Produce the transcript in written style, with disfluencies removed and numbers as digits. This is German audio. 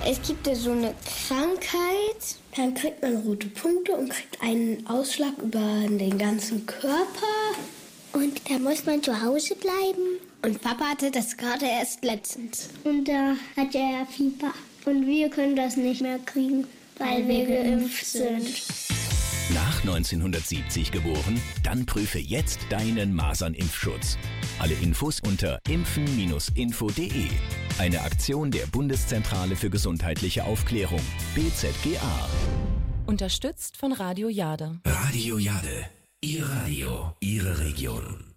Es gibt ja so eine Krankheit. Dann kriegt man rote Punkte und kriegt einen Ausschlag über den ganzen Körper. Und da muss man zu Hause bleiben. Und Papa hatte das gerade erst letztens. Und da hat er Fieber. Und wir können das nicht mehr kriegen, weil wir geimpft sind. Nach 1970 geboren? Dann prüfe jetzt deinen Masernimpfschutz. Alle Infos unter impfen-info.de. Eine Aktion der Bundeszentrale für gesundheitliche Aufklärung, BZGA. Unterstützt von Radio Jade. Radio Jade. Ihr Radio, Ihre Region.